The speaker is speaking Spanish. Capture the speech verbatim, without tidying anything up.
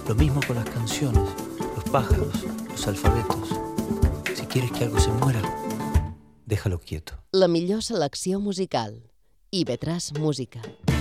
Lo mismo con las canciones, los pájaros, los alfabetos. Si quieres que algo se muera, déjalo quieto. La millor selecció musical. I ve tres Música.